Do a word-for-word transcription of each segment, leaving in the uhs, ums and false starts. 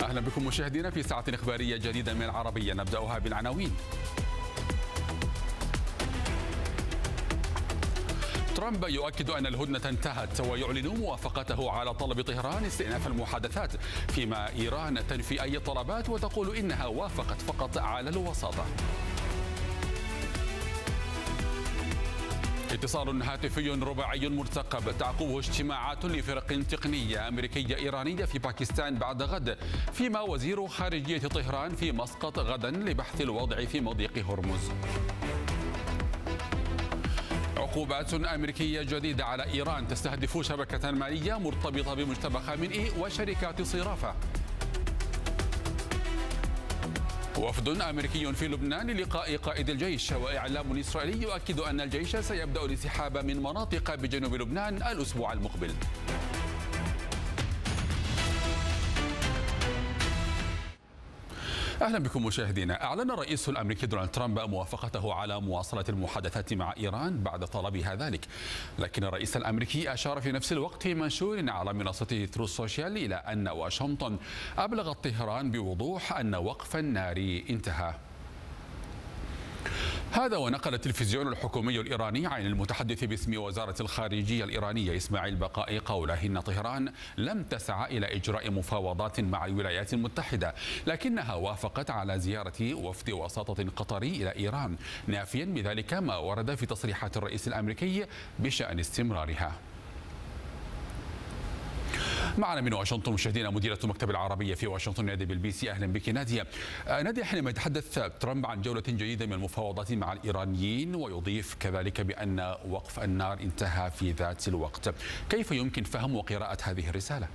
أهلا بكم مشاهدينا في ساعة إخبارية جديدة من العربية، نبدأها بالعناوين. ترامب يؤكد أن الهدنة انتهت ويعلن موافقته على طلب طهران استئناف المحادثات، فيما إيران تنفي أي طلبات وتقول إنها وافقت فقط على الوساطة. اتصال هاتفي رباعي مرتقب تعقبه اجتماعات لفرق تقنية أمريكية إيرانية في باكستان بعد غد، فيما وزير خارجية طهران في مسقط غدا لبحث الوضع في مضيق هرمز. عقوبات أمريكية جديدة على إيران تستهدف شبكة مالية مرتبطة بمجتمع خامنئي وشركات صرافة. وفد أمريكي في لبنان للقاء قائد الجيش، وإعلام إسرائيلي يؤكد أن الجيش سيبدأ الانسحاب من مناطق بجنوب لبنان الأسبوع المقبل. أهلا بكم مشاهدينا. أعلن الرئيس الأمريكي دونالد ترامب موافقته على مواصلة المحادثات مع إيران بعد طلبها ذلك، لكن الرئيس الأمريكي أشار في نفس الوقت في منشور على منصته تروث سوشيال إلى أن واشنطن أبلغت طهران بوضوح أن وقف النار انتهى. هذا ونقل التلفزيون الحكومي الإيراني عن المتحدث باسم وزارة الخارجية الإيرانية إسماعيل بقائي قوله إن طهران لم تسعى إلى إجراء مفاوضات مع الولايات المتحدة، لكنها وافقت على زيارة وفد وساطة قطري إلى إيران، نافيا بذلك ما ورد في تصريحات الرئيس الأمريكي بشأن استمرارها. معنا من واشنطن مشاهدينا مديرة مكتب العربية في واشنطن نادية بالبي سي. أهلا بك نادية. نادية، حينما يتحدث ترامب عن جولة جديدة من المفاوضات مع الإيرانيين ويضيف كذلك بأن وقف النار انتهى في ذات الوقت، كيف يمكن فهم وقراءة هذه الرسالة؟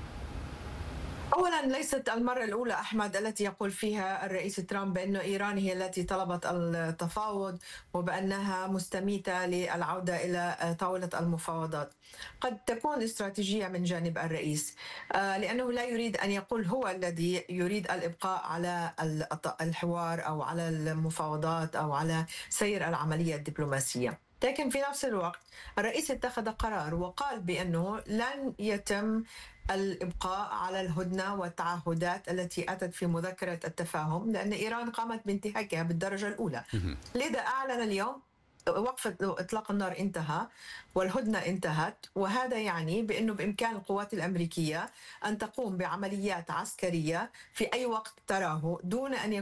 أولا، ليست المرة الأولى أحمد التي يقول فيها الرئيس ترامب بأن إيران هي التي طلبت التفاوض وبأنها مستميتة للعودة إلى طاولة المفاوضات. قد تكون استراتيجية من جانب الرئيس لأنه لا يريد أن يقول هو الذي يريد الإبقاء على الحوار أو على المفاوضات أو على سير العملية الدبلوماسية، لكن في نفس الوقت الرئيس اتخذ قرار وقال بأنه لن يتم الإبقاء على الهدنة والتعهدات التي أتت في مذكرة التفاهم، لأن إيران قامت بانتهاكها بالدرجة الأولى. لذا أعلن اليوم وقف إطلاق النار انتهى والهدنة انتهت، وهذا يعني بأنه بإمكان القوات الأمريكية أن تقوم بعمليات عسكرية في أي وقت تراه دون أن